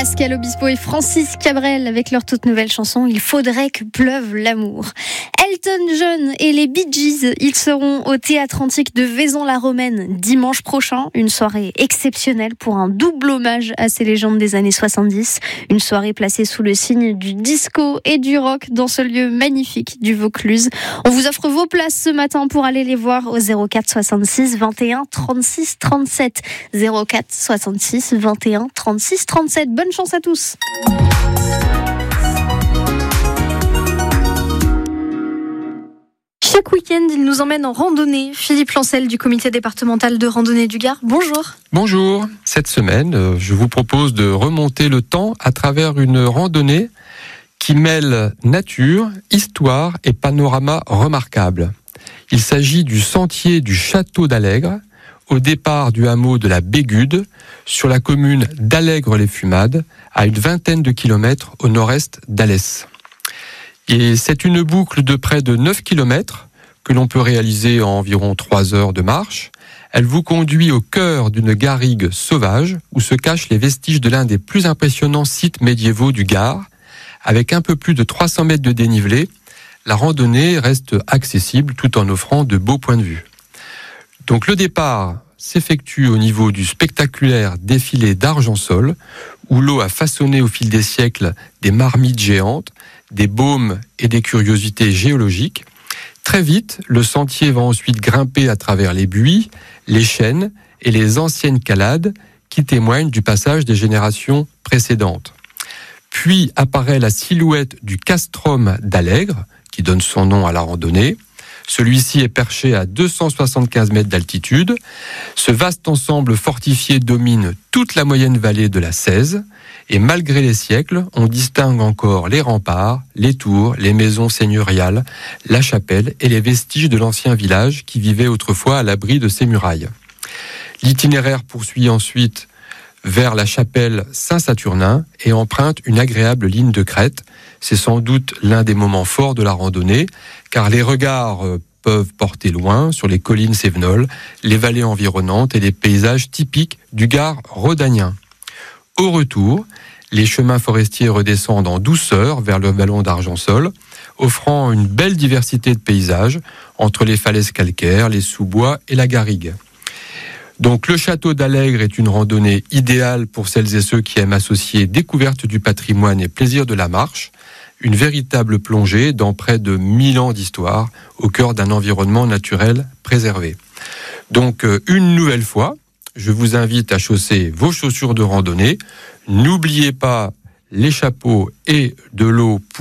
Pascal Obispo et Francis Cabrel avec leur toute nouvelle chanson « Il faudrait que pleuve l'amour ». Elton John et les Bee Gees, ils seront au Théâtre Antique de Vaison-la-Romaine dimanche prochain. Une soirée exceptionnelle pour un double hommage à ces légendes des années 70. Une soirée placée sous le signe du disco et du rock dans ce lieu magnifique du Vaucluse. On vous offre vos places ce matin pour aller les voir au 04 66 21 36 37. 04 66 21 36 37. Bonne chance à tous. Chaque week-end, il nous emmène en randonnée. Philippe Lancel du comité départemental de randonnée du Gard. Bonjour. Bonjour. Cette semaine, je vous propose de remonter le temps à travers une randonnée qui mêle nature, histoire et panorama remarquable. Il s'agit du sentier du Château d'Allègre, au départ du hameau de la Bégude, sur la commune d'Allègre-les-Fumades, à une vingtaine de kilomètres au nord-est d'Alès. Et c'est une boucle de près de 9 kilomètres que l'on peut réaliser en environ 3 heures de marche. Elle vous conduit au cœur d'une garrigue sauvage où se cachent les vestiges de l'un des plus impressionnants sites médiévaux du Gard. Avec un peu plus de 300 mètres de dénivelé, la randonnée reste accessible tout en offrant de beaux points de vue. Donc le départ s'effectue au niveau du spectaculaire défilé d'Argençol, où l'eau a façonné au fil des siècles des marmites géantes, des baumes et des curiosités géologiques. Très vite, le sentier va ensuite grimper à travers les buis, les chênes et les anciennes calades qui témoignent du passage des générations précédentes. Puis apparaît la silhouette du castrum d'Allègre, qui donne son nom à la randonnée. Celui-ci est perché à 275 mètres d'altitude. Ce vaste ensemble fortifié domine toute la moyenne vallée de la Cèze. Et malgré les siècles, on distingue encore les remparts, les tours, les maisons seigneuriales, la chapelle et les vestiges de l'ancien village qui vivait autrefois à l'abri de ces murailles. L'itinéraire poursuit ensuite vers la chapelle Saint-Saturnin et emprunte une agréable ligne de crête. C'est sans doute l'un des moments forts de la randonnée, car les regards peuvent porter loin sur les collines cévenoles, les vallées environnantes et les paysages typiques du Gard rhodanien. Au retour, les chemins forestiers redescendent en douceur vers le vallon d'Argençol, offrant une belle diversité de paysages entre les falaises calcaires, les sous-bois et la garrigue. Donc le château d'Allègre est une randonnée idéale pour celles et ceux qui aiment associer découverte du patrimoine et plaisir de la marche. Une véritable plongée dans près de 1000 ans d'histoire au cœur d'un environnement naturel préservé. Donc une nouvelle fois, je vous invite à chausser vos chaussures de randonnée. N'oubliez pas les chapeaux et de l'eau